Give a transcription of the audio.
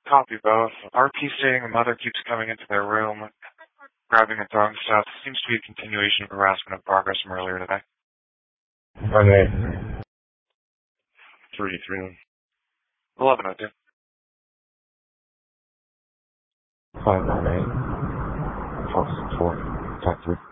Copy both. RP saying the mother keeps coming into their room, grabbing and throwing stuff. Seems to be a continuation of harassment in progress from earlier today. 1-8. 3-3. 1102. 5-9-8. 4-4. Attack 3.